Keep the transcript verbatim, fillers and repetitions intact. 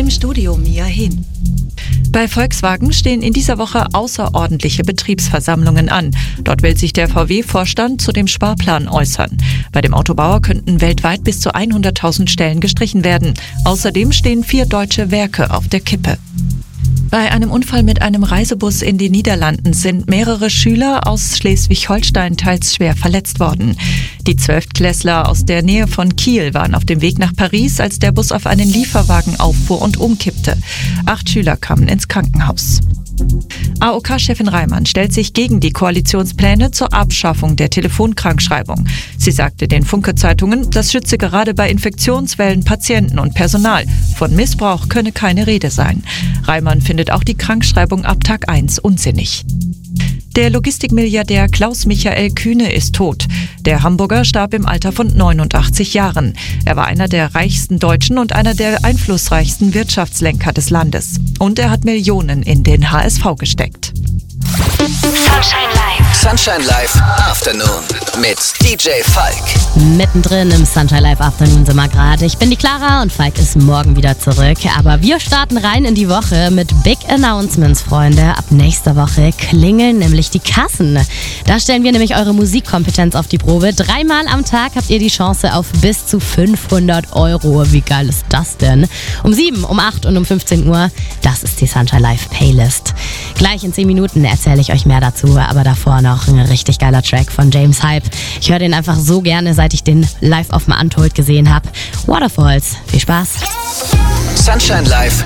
dem Studio Mia Hin. Bei Volkswagen stehen in dieser Woche außerordentliche Betriebsversammlungen an. Dort will sich der V W-Vorstand zu dem Sparplan äußern. Bei dem Autobauer könnten weltweit bis zu hunderttausend Stellen gestrichen werden. Außerdem stehen vier deutsche Werke auf der Kippe. Bei einem Unfall mit einem Reisebus in den Niederlanden sind mehrere Schüler aus Schleswig-Holstein teils schwer verletzt worden. Die Zwölftklässler aus der Nähe von Kiel waren auf dem Weg nach Paris, als der Bus auf einen Lieferwagen auffuhr und umkippte. Acht Schüler kamen ins Krankenhaus. A O K-Chefin Reimann stellt sich gegen die Koalitionspläne zur Abschaffung der Telefonkrankschreibung. Sie sagte den Funke-Zeitungen, das schütze gerade bei Infektionswellen Patienten und Personal. Von Missbrauch könne keine Rede sein. Reimann findet auch die Krankschreibung ab Tag eins unsinnig. Der Logistikmilliardär Klaus-Michael Kühne ist tot. Der Hamburger starb im Alter von neunundachtzig Jahren. Er war einer der reichsten Deutschen und einer der einflussreichsten Wirtschaftslenker des Landes. Und er hat Millionen in den H S V gesteckt. Sunshine Live. Sunshine Live Afternoon mit D J Falk. Mittendrin im Sunshine Live Afternoon sind wir gerade. Ich bin die Clara und Falk ist morgen wieder zurück. Aber wir starten rein in die Woche mit Big Announcements, Freunde. Ab nächster Woche klingeln nämlich die Kassen. Da stellen wir nämlich eure Musikkompetenz auf die Probe. Dreimal am Tag habt ihr die Chance auf bis zu fünfhundert Euro. Wie geil ist das denn? Um sieben, um acht und um fünfzehn Uhr, das ist die Sunshine Live Playlist. Gleich in zehn Minuten erzähle ich euch mehr dazu, aber davor noch ein richtig geiler Track von James Hype. Ich höre den einfach so gerne, seit ich den live auf dem Untold gesehen habe. Waterfalls. Viel Spaß. Sunshine Live